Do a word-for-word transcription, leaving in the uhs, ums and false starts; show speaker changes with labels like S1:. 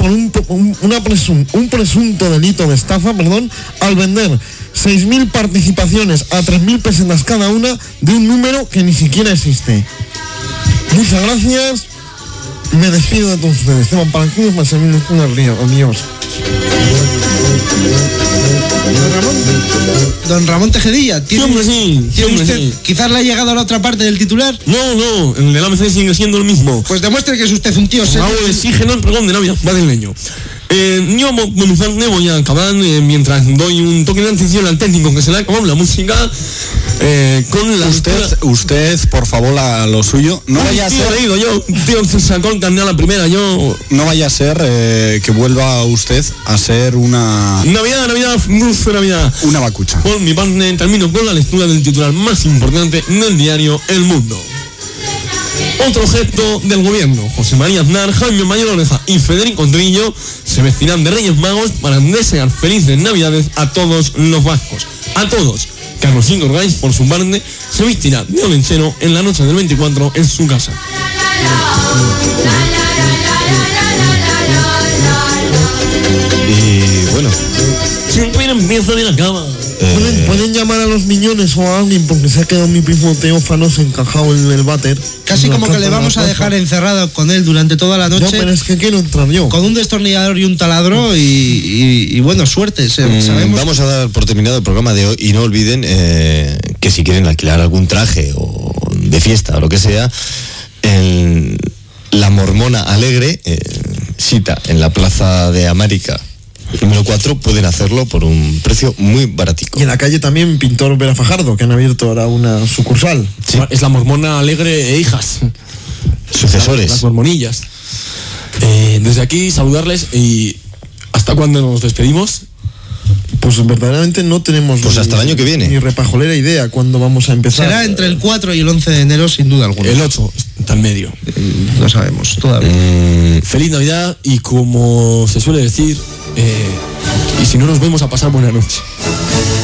S1: por un, un, una presum, un presunto delito de estafa, perdón, al vender seis mil participaciones a tres mil pesetas cada una de un número que ni siquiera existe. Muchas gracias. Me despido de todos ustedes. Esteban Palanquines, más el río, amigos.
S2: Don Ramón, don Ramón Tejedilla, ¿tiene,
S3: sí, hombre, sí,
S2: ¿tiene
S3: sí,
S2: usted,
S3: sí.
S2: quizás le ha llegado a la otra parte del titular?
S3: No, no, el del A B C sigue siendo el mismo.
S2: Pues demuestre que es usted un tío serio.
S3: Hago el oxígeno, el pregón de Navidad madrileño. Eh, yo, Bonifante, voy a acabar eh, mientras doy un toque de atención al técnico que se le ha acabado la música eh, con la
S4: usted,
S3: lectura...
S4: usted, por favor, a lo suyo, no
S3: Ay,
S4: vaya a
S3: tío,
S4: ser,
S3: digo yo, tío, se sacó el carnet a la primera, yo...
S4: no vaya a ser eh, que vuelva usted a ser una...
S3: Navidad, Navidad, dulce Navidad.
S4: Una vacucha.
S3: Por mi parte, termino con la lectura del titular más importante del diario El Mundo. Otro gesto del gobierno. José María Aznar, Jaime Mayor Oreja y Federico Trillo se vestirán de Reyes Magos para desear felices Navidades a todos los vascos. A todos. Carlos Iturgaiz, por su parte, se vestirá de olenchero en la noche del veinticuatro en su casa.
S5: Y bueno,
S3: Siempre empieza de la cama.
S1: ¿Pueden, ¿Pueden llamar a los miñones o a alguien porque se ha quedado mi primo Teófanos encajado en el váter?
S2: Casi
S1: No,
S2: como que le
S1: no,
S2: vamos
S1: no,
S2: a
S1: no.
S2: dejar encerrado con él durante toda la
S1: No,
S2: noche,
S1: pero es que quiero entrar yo.
S2: con un destornillador y un taladro y, y, y bueno, suerte. Se-
S5: mm,
S2: sabemos
S5: vamos a dar por terminado el programa de hoy y no olviden eh, que si quieren alquilar algún traje o de fiesta o lo que sea, en La Mormona Alegre, eh, cita en la Plaza de América número cuatro, pueden hacerlo por un precio muy baratico.
S1: Y en la calle también Pintor Vera Fajardo, que han abierto ahora una sucursal.
S5: Sí.
S3: Es la mormona alegre e hijas.
S5: Sucesores.
S3: Las mormonillas. Eh, desde aquí saludarles y ¿hasta cuándo nos despedimos?
S1: Pues verdaderamente no tenemos
S5: Pues hasta el año que viene.
S1: ni repajolera idea cuándo vamos a empezar.
S2: será entre el cuatro y el once de enero sin duda alguna.
S3: El ocho, está en medio.
S2: Eh, Lo sabemos todavía.
S5: Mm,
S3: Feliz Navidad y como se suele decir, eh, y si no nos vemos a pasar buena noche.